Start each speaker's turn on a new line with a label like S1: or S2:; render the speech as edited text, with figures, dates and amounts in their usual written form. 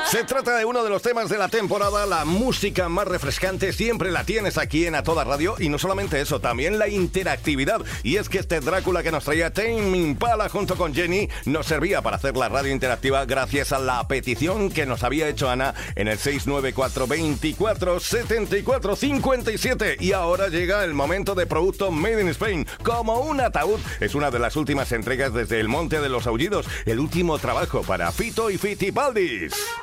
S1: Se trata de uno de los temas de la temporada, la música más refrescante siempre la tienes aquí en A Toda Radio, y no solamente eso, también la interactividad. Y es que este Drácula que nos traía Tame Impala junto con Jenny nos servía para hacer la radio interactiva gracias a la petición que nos había hecho Ana en el 694 24 74 57. Y ahora llega el momento de producto Made in Spain, como un ataúd. Es una de las últimas entregas desde el Monte de los Aullidos, el último trabajo para Fito y Fitipaldis.